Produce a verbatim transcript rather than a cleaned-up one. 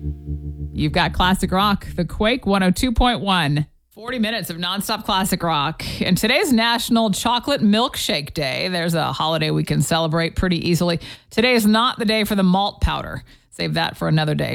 You've got classic rock, the Quake one oh two point one. forty minutes of nonstop classic rock. And today's National Chocolate Milkshake Day. There's a holiday we can celebrate pretty easily. Today is not the day for the malt powder. Save that for another day.